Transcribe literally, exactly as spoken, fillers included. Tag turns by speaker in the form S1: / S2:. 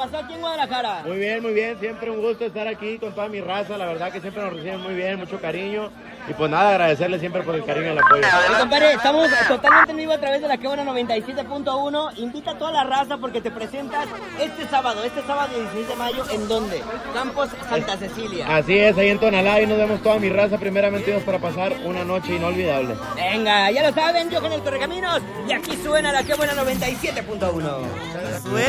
S1: pasó aquí en Guadalajara?
S2: Muy bien, muy bien, siempre un gusto estar aquí con toda mi raza, la verdad que siempre nos reciben muy bien, mucho cariño. Y pues nada, agradecerles siempre por el cariño y el apoyo.
S1: Oye, compadre, estamos totalmente en vivo a través de la Qué Buena noventa y siete punto uno. Invita a toda la raza porque te presentas este sábado, este sábado dieciséis de mayo, ¿en dónde? Campos Santa Cecilia.
S2: Así es, ahí en Tonalá, y nos vemos toda mi raza, primeramente Dios, para pasar una noche inolvidable.
S1: Venga, ya lo saben, yo con el Correcaminos, y aquí suena la Qué Buena noventa y siete punto uno.